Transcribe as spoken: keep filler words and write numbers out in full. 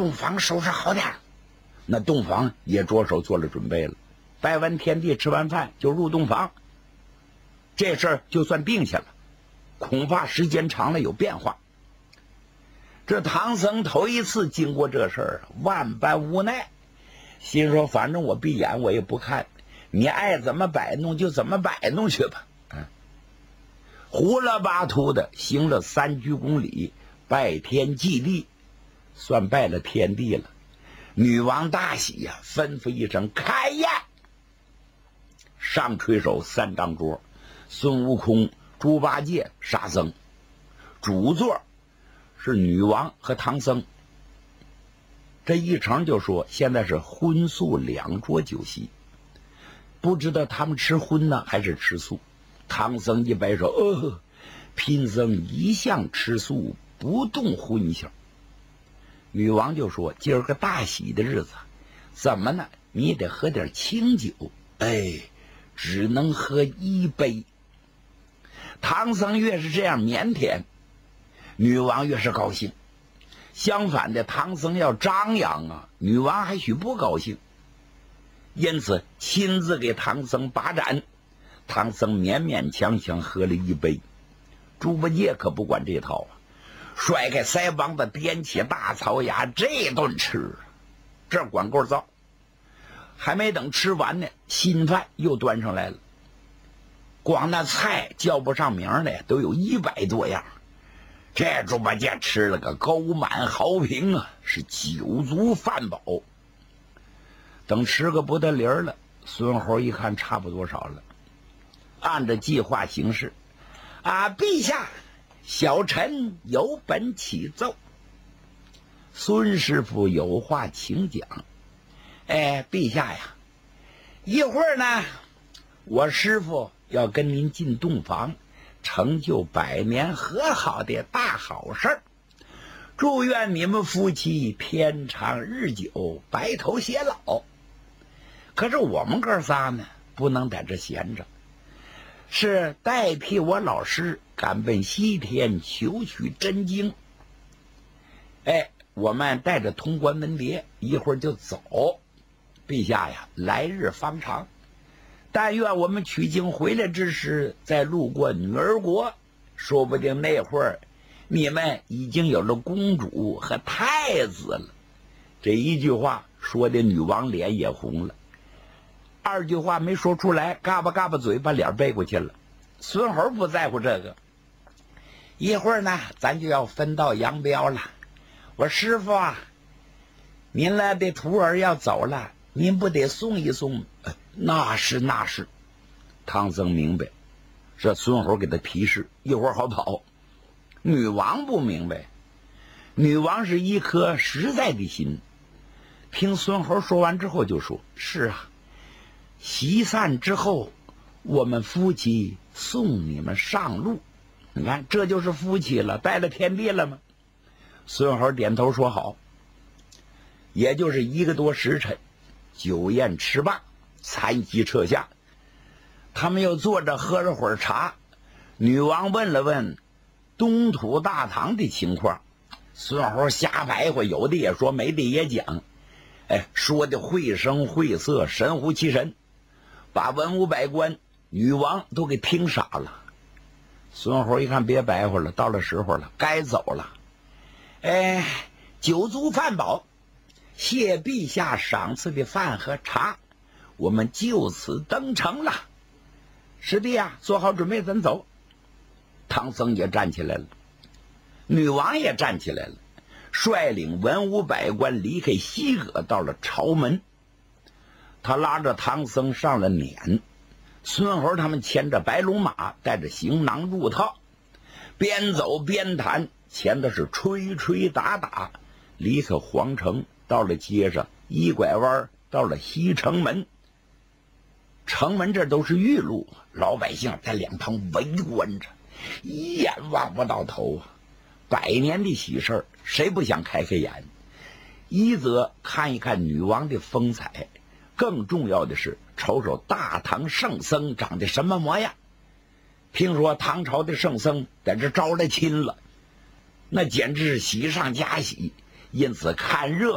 洞房收拾好点儿。那洞房也着手做了准备了，拜完天地，吃完饭就入洞房。这事儿就算定下了，恐怕时间长了有变化。这唐僧头一次经过这事儿，万般无奈，心说反正我闭眼我也不看，你爱怎么摆弄就怎么摆弄去吧。嗯，胡了八涂的行了三鞠躬礼，拜天祭地，算拜了天地了。女王大喜呀、啊，吩咐一声开宴。上垂手三张桌，孙悟空、猪八戒、沙僧，主座是女王和唐僧。这一成就说现在是荤素两桌酒席，不知道他们吃荤呢还是吃素。唐僧一摆手，呃，贫僧一向吃素，不动荤腥。女王就说今儿个大喜的日子，怎么呢？你也得喝点清酒，哎，只能喝一杯。唐僧越是这样腼腆，女王越是高兴。相反的，唐僧要张扬啊，女王还许不高兴。因此亲自给唐僧把盏，唐僧勉勉强强喝了一杯。猪八戒可不管这套啊，甩开腮帮子，掂起大槽牙，这顿吃，这管够造。还没等吃完呢，新饭又端上来了。光那菜叫不上名的都有一百多样。这猪八戒吃了个沟满壕平啊，是酒足饭饱。等吃个不得灵了，孙猴一看差不多少了，按着计划行事。啊，陛下，小臣有本启奏。孙师傅有话请讲。哎，陛下呀，一会儿呢，我师傅要跟您进洞房，成就百年和好的大好事儿。祝愿你们夫妻天长日久，白头偕老。可是我们哥仨呢，不能在这闲着，是代替我老师赶奔西天求取真经。哎，我们带着通关文牒，一会儿就走。陛下呀，来日方长，但愿我们取经回来之时，再路过女儿国，说不定那会儿你们已经有了公主和太子了。这一句话说的女王脸也红了，二句话没说出来，嘎巴嘎巴嘴把脸背过去了。孙猴不在乎这个，一会儿呢咱就要分道扬镳了。我师傅啊，您来的徒儿要走了，您不得送一送？那是那是。唐僧明白，这孙猴给他提示，一会儿好跑。女王不明白，女王是一颗实在的心。听孙猴说完之后就说，是啊，席散之后我们夫妻送你们上路。你看这就是夫妻了，拜了天地了吗？孙猴点头说好。也就是一个多时辰，酒宴吃罢，餐席撤下，他们又坐着喝了会儿茶。女王问了问东土大唐的情况，孙猴瞎白话，有的也说，没的也讲，哎，说的绘声绘色，神乎其神，把文武百官、女王都给听傻了。孙猴一看别白话了，到了时候了，该走了。哎，酒足饭饱，谢陛下赏赐的饭和茶，我们就此登城了。师弟啊，做好准备，咱走。唐僧也站起来了，女王也站起来了，率领文武百官离开西阁，到了朝门。他拉着唐僧上了辇，孙猴他们牵着白龙马，带着行囊入套，边走边谈，前头是吹吹打打，离开皇城，到了街上，一拐弯到了西城门。城门这都是玉路，老百姓在两旁围观着，一眼望不到头啊！百年的喜事儿，谁不想开开眼？一则看一看女王的风采，更重要的是瞅瞅大唐圣僧长得什么模样。听说唐朝的圣僧在这招了亲了，那简直是喜上加喜，因此看热